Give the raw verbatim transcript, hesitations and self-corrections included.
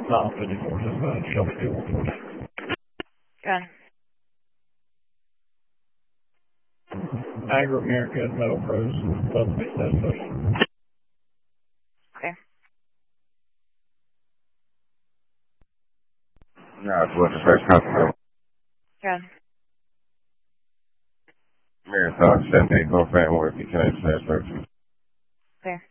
Mile fifty-four, just about G W two. Gun. Agro America, Metal Pros, both base that push. Okay. No, it's what the first company. Gun. Marathon, seven eight, go fan work, you can express first. Okay.